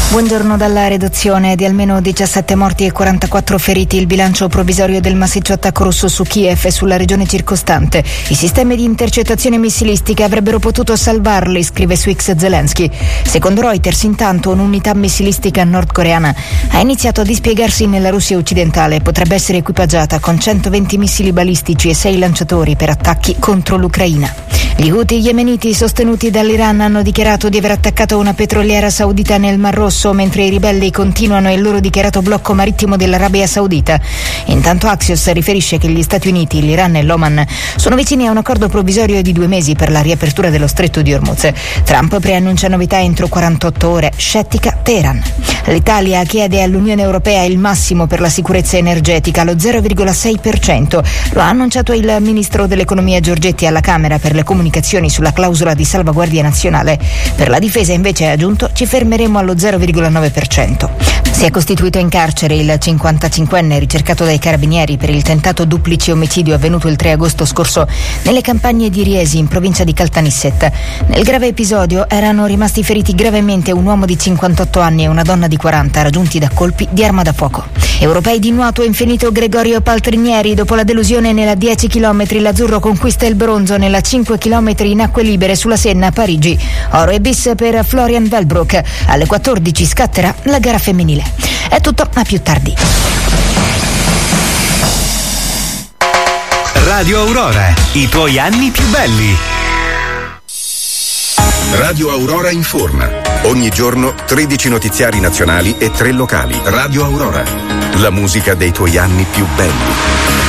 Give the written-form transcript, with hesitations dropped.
Buongiorno dalla redazione. Di almeno 17 morti e 44 feriti il bilancio provvisorio del massiccio attacco russo su Kiev e sulla regione circostante. I sistemi di intercettazione missilistiche avrebbero potuto salvarli, scrive su X Zelensky. Secondo Reuters, intanto, un'unità missilistica nordcoreana ha iniziato a dispiegarsi nella Russia occidentale. Potrebbe essere equipaggiata con 120 missili balistici e 6 lanciatori per attacchi contro l'Ucraina. Gli Houthi yemeniti sostenuti dall'Iran hanno dichiarato di aver attaccato una petroliera saudita nel Mar Rosso, mentre i ribelli continuano il loro dichiarato blocco marittimo dell'Arabia Saudita. Intanto Axios riferisce che gli Stati Uniti, l'Iran e l'Oman sono vicini a un accordo provvisorio di 2 mesi per la riapertura dello stretto di Hormuz. Trump preannuncia novità entro 48 ore, scettica Teheran. L'Italia chiede all'Unione Europea il massimo per la sicurezza energetica, lo 0,6%. Lo ha annunciato il ministro dell'economia Giorgetti alla Camera per le comunicazioni sulla clausola di salvaguardia nazionale. Per la difesa invece ha aggiunto ci fermeremo allo 0,9%. Si è costituito in carcere il 55enne ricercato dai carabinieri per il tentato duplice omicidio avvenuto il 3 agosto scorso nelle campagne di Riesi in provincia di Caltanissetta. Nel grave episodio erano rimasti feriti gravemente un uomo di 58 anni e una donna di 40 raggiunti da colpi di arma da fuoco. Europei di nuoto infinito Gregorio Paltrinieri. Dopo la delusione nella 10 km l'azzurro conquista il bronzo nella 5 km in acque libere sulla Senna a Parigi. Oro e bis per Florian Wellbrook. Alle 14 scatterà la gara femminile. È tutto, a più tardi. Radio Aurora, i tuoi anni più belli. Radio Aurora informa. Ogni giorno 13 notiziari nazionali e 3 locali. Radio Aurora, la musica dei tuoi anni più belli.